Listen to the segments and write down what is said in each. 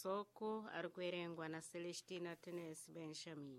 masoko ari kuerengwa na Celestina Tenes Benjamin.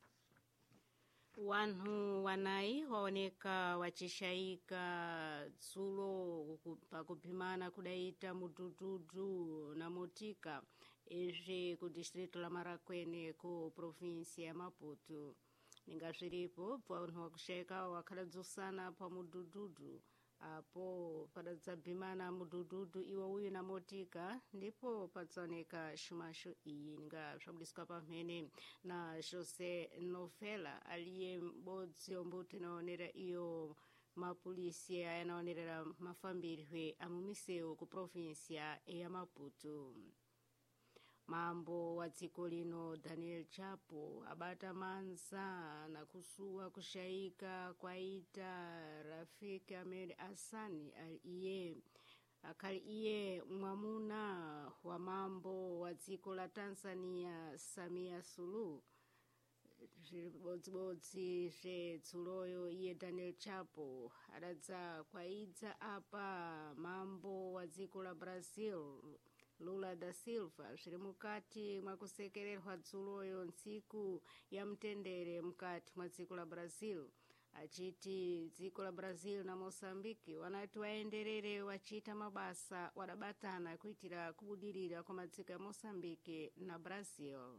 Wanhu wanayi waoneka wachishaika dzulo pakupimana kudaita mudududu na motika izvi ku distrito la Marakwene ku provinsi ya Maputo. Ninga zviripo vanhu wakushaika wakadadzusana pa mudududu apo padadzabhimana mudududu iwo uyu na motika ndipo patsaoneka shumasho iyi ninga zvabudiswa pamhene na Jose Novela aliye m'bodzi ombuti naonera iyo mapulisi ayanaonerera mafambirwe amumisewu ku provinsia ya Maputo. Mambo wa dziko lino Daniel Chapo abata manza na kusuwa kushaika kwaita Rafiki Ahmed Hassan akali iye mwamuna wa mambo wa dziko la Tanzania Samia Suluhu. Zvibodzibodzi zvedzuloyo iye Daniel Chapo adadza kwaidza apa mambo wa dziko la Brazil Lula da Silva zviri mukati mwakusekererwa dzuloyo ntsiku ya mtendere mukati mwa dziko la Brazil, achiti dziko la Brazil na Mozambique wanati waenderere wachita mabasa wadabatana kuitira kubudirira kwa madziko ya Mozambique na Brazil.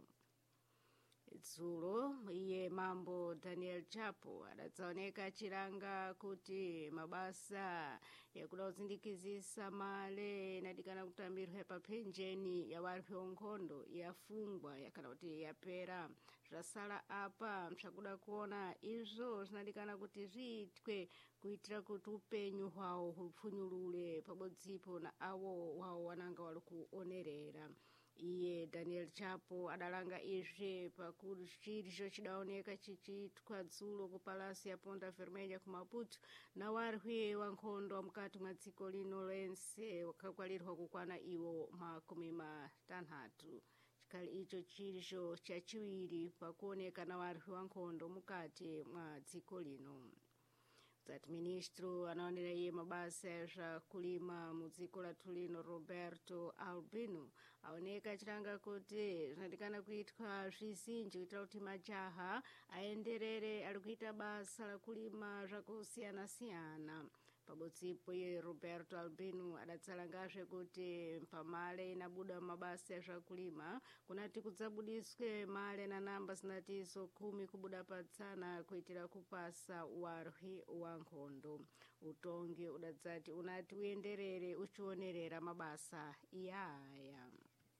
Dzulo iye mambo Daniel Chapo adatsaoneka achiranga kuti mabasa yakuda kudzindikizisa male nadikana kutambirwa paphenjeni ya warwi onkhondo yafungwa yakana kuti yapera. Zvasala apa mshakuda kuona izvo zinadikana kuti zviitwe kuitira kuti upenyu hwawo hupfunyulule pabodzipo na awo wawo wananga wali kuonerera. Iye Daniel Chapo adalanga izvi pakuchirjo chidaoneka chichitwa dzulo ku Palasi ya Ponta Vermelha ku Maputo na warwi wankhondo wa mukati mwa dziko lino lense wakakwalirwa kukwana iwo 60. Chikali icho chirjo chachiwiri pakuoneka na warwi wankhondo mukati mwa dziko lino. Zati ministro anaonera iye mabasa ya kulima mudziko lathu lino Roberto Albino aoneka achiranga kuti zinadikana kuitwa zvizinji kuitira kuti majaha aenderere ali kuita basa la kulima zvakusiyana-siyana. Pabodzipo iye Roberto Albino adatsalangazve kuti pamale inabuda mabasa ya kulima kunati kudzabudiswe male na namba zinatizo 10 kubuda patsana kuitira kupasa warwi wankhondo. Utongi udadzati unati uenderere uchionerera mabasa iyaya.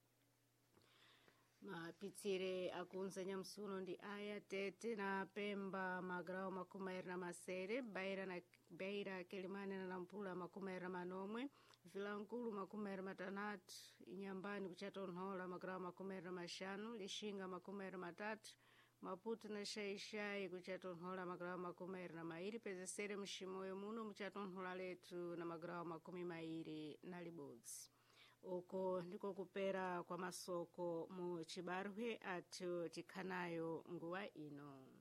Mapitsire akunza nyamusuno ndi aya Tete na Pemba magrao 27, Beira Kelimane na Nampula manomwe, Vilankulu 26, Inyambani kuchatonhola magrao 25, Lishinga 23, Maputo na Shaishai kuchatonhola magrao 22, pezesere mshimoyo muno muchatonhola letu na magrao 21. Uko ndiko kupera kwa masoko mu chibarwe atu tikhanayo nguwa ino.